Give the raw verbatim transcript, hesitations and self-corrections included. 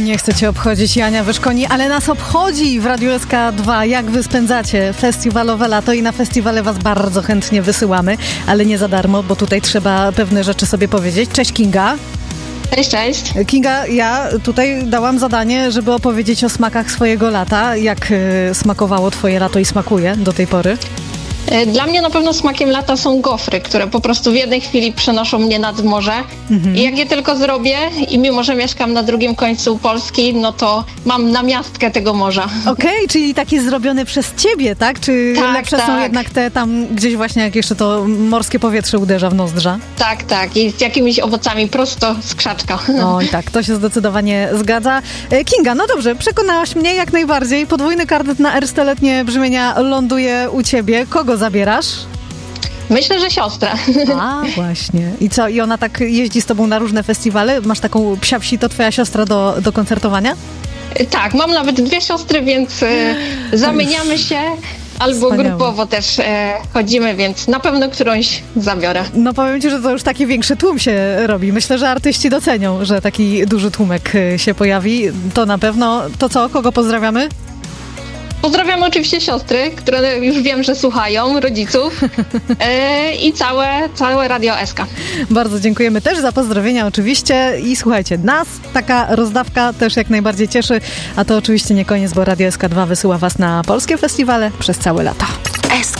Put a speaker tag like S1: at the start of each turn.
S1: Nie chcę cię obchodzić, Jania Wyszkoni, ale nas obchodzi w Radiu S K dwa, jak wy spędzacie festiwalowe lato i na festiwale was bardzo chętnie wysyłamy, ale nie za darmo, bo tutaj trzeba pewne rzeczy sobie powiedzieć. Cześć Kinga.
S2: Cześć, cześć.
S1: Kinga, ja tutaj dałam zadanie, żeby opowiedzieć o smakach swojego lata. Jak y, smakowało twoje lato i smakuje do tej pory?
S2: Dla mnie na pewno smakiem lata są gofry, które po prostu w jednej chwili przenoszą mnie nad morze. Mhm. I jak je tylko zrobię i mimo, że mieszkam na drugim końcu Polski, no to mam namiastkę tego morza.
S1: Okej, okay, czyli takie zrobione przez ciebie, tak? Czy
S2: tak,
S1: lepsze
S2: tak.
S1: są jednak te tam gdzieś właśnie, jak jeszcze to morskie powietrze uderza w nozdrza?
S2: Tak, tak. I z jakimiś owocami prosto z krzaczka.
S1: Oj tak, to się zdecydowanie zgadza. Kinga, no dobrze, przekonałaś mnie jak najbardziej. Podwójny karnet na ersteletnie brzmienia ląduje u ciebie. Kogo zabierasz?
S2: Myślę, że siostrę.
S1: A, właśnie. I co? I ona tak jeździ z tobą na różne festiwale? Masz taką psia-wsi, to twoja siostra do, do koncertowania?
S2: Tak, mam nawet dwie siostry, więc y, zamieniamy się. Albo Wspaniałe. Grupowo też e, chodzimy, więc na pewno którąś zabiorę.
S1: No powiem ci, że to już taki większy tłum się robi. Myślę, że artyści docenią, że taki duży tłumek się pojawi. To na pewno. To co? Kogo pozdrawiamy?
S2: Pozdrawiam oczywiście siostry, które już wiem, że słuchają, rodziców yy, i całe, całe Radio S K.
S1: Bardzo dziękujemy też za pozdrowienia oczywiście i słuchajcie, nas taka rozdawka też jak najbardziej cieszy, a to oczywiście nie koniec, bo Radio S K dwa wysyła was na polskie festiwale przez całe lato. S K